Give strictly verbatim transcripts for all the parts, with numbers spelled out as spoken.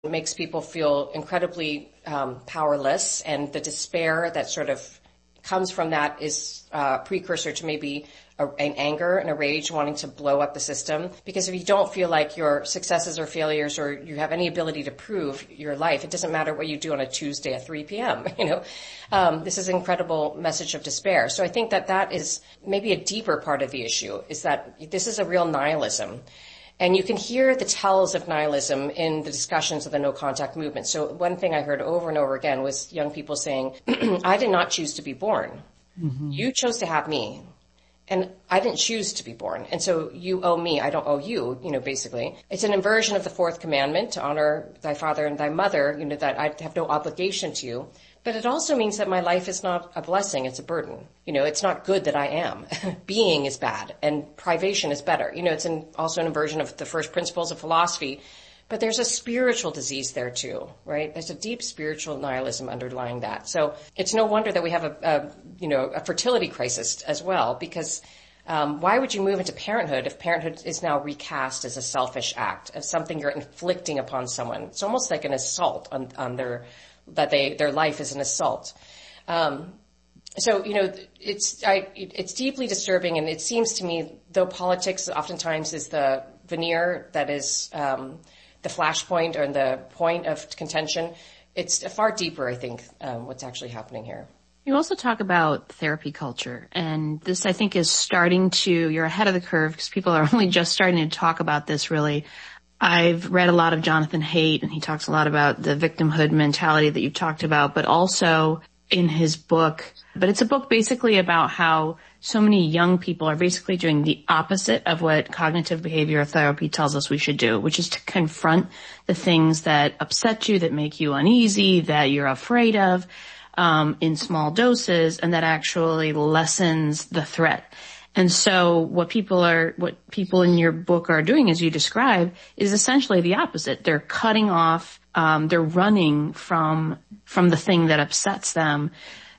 It makes people feel incredibly um, powerless, and the despair that sort of comes from that is a uh, precursor to maybe a, an anger and a rage wanting to blow up the system. Because if you don't feel like your successes or failures or you have any ability to prove your life, it doesn't matter what you do on a Tuesday at three p.m. You know, um, this is an incredible message of despair. So I think that that is maybe a deeper part of the issue, is that this is a real nihilism. And you can hear the tells of nihilism in the discussions of the no contact movement. So one thing I heard over and over again was young people saying, I did not choose to be born. Mm-hmm. You chose to have me. And I didn't choose to be born. And so you owe me. I don't owe you, you know, basically. It's an inversion of the fourth commandment, to honor thy father and thy mother, you know, that I have no obligation to you. But it also means that my life is not a blessing, it's a burden. You know, it's not good that I am. Being is bad, and privation is better. You know, it's an, also an inversion of the first principles of philosophy. But there's a spiritual disease there too, right? There's a deep spiritual nihilism underlying that. So it's no wonder that we have a, a you know, a fertility crisis as well, because um, why would you move into parenthood if parenthood is now recast as a selfish act, as something you're inflicting upon someone? It's almost like an assault on, on their that they, their life is an assault. Um, so, you know, it's, I, it's deeply disturbing, and it seems to me, though politics oftentimes is the veneer that is, um, the flashpoint or the point of contention, it's far deeper, I think, um, what's actually happening here. You also talk about therapy culture, and this, I think, is starting to, you're ahead of the curve because people are only just starting to talk about this, really. I've read a lot of Jonathan Haidt, and he talks a lot about the victimhood mentality that you talked about, but also in his book. But it's a book basically about how so many young people are basically doing the opposite of what cognitive behavioral therapy tells us we should do, which is to confront the things that upset you, that make you uneasy, that you're afraid of, um, in small doses, and that actually lessens the threat. And so what people are, what people in your book are doing, as you describe, is essentially the opposite. They're cutting off, um, they're running from, from the thing that upsets them.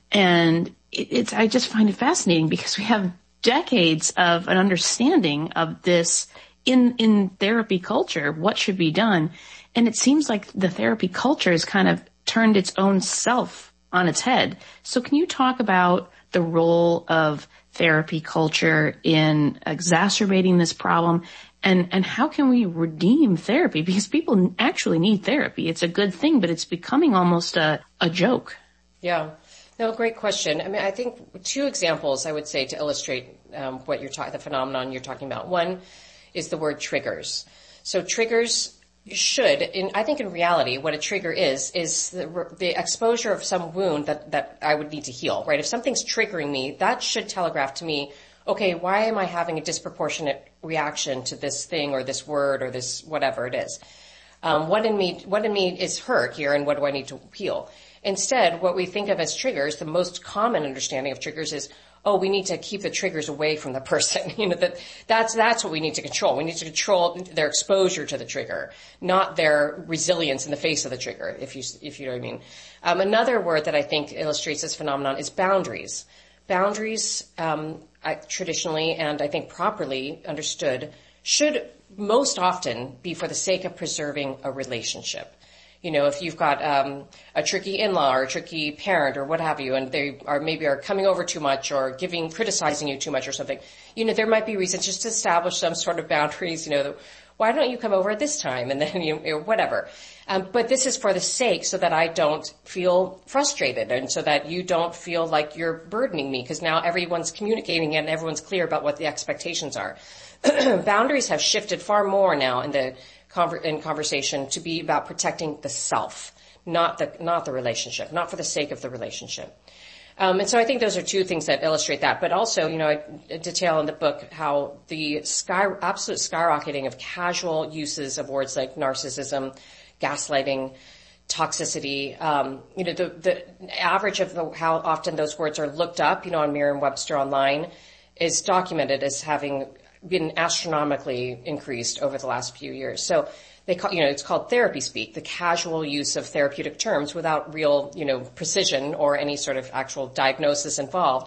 And it, it's, I just find it fascinating because we have decades of an understanding of this in, in therapy culture, what should be done. And it seems like the therapy culture has kind of turned its own self on its head. So can you talk about the role of therapy culture in exacerbating this problem, and, and how can we redeem therapy? Because people actually need therapy. It's a good thing, but it's becoming almost a, a joke. Yeah. No, great question. I mean, I think two examples I would say to illustrate um, what you're talking, the phenomenon you're talking about. One is the word triggers. So triggers should, in, I think in reality, what a trigger is, is the, the exposure of some wound that, that I would need to heal, right? If something's triggering me, that should telegraph to me, okay, why am I having a disproportionate reaction to this thing or this word or this whatever it is? Um, what in me, what in me is hurt here, and what do I need to heal? Instead, what we think of as triggers, the most common understanding of triggers is, oh, we need to keep the triggers away from the person. You know, that, that's, that's what we need to control. We need to control their exposure to the trigger, not their resilience in the face of the trigger, if you, if you know what I mean. Um, another word that I think illustrates this phenomenon is boundaries. Boundaries, um, I, traditionally and I think properly understood, should most often be for the sake of preserving a relationship. You know, if you've got um a tricky in-law or a tricky parent or what have you, and they are maybe are coming over too much or giving, criticizing you too much or something, you know, there might be reasons just to establish some sort of boundaries, you know, why don't you come over at this time? And then, you know, whatever. Um, but this is for the sake so that I don't feel frustrated and so that you don't feel like you're burdening me, because now everyone's communicating and everyone's clear about what the expectations are. Boundaries have shifted far more now in the in conversation to be about protecting the self, not the not the relationship, not for the sake of the relationship. Um, and so I think those are two things that illustrate that. But also, you know, I detail in the book how the sky, absolute skyrocketing of casual uses of words like narcissism, gaslighting, toxicity, um, you know, the, the average of the, how often those words are looked up, you know, on Merriam-Webster online is documented as having been astronomically increased over the last few years. So they call, you know, it's called therapy speak, the casual use of therapeutic terms without real, you know, precision or any sort of actual diagnosis involved.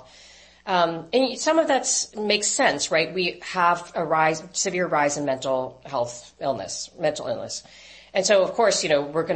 Um, and some of that makes sense, right? We have a rise, severe rise in mental health illness, mental illness. And so, of course, you know, we're going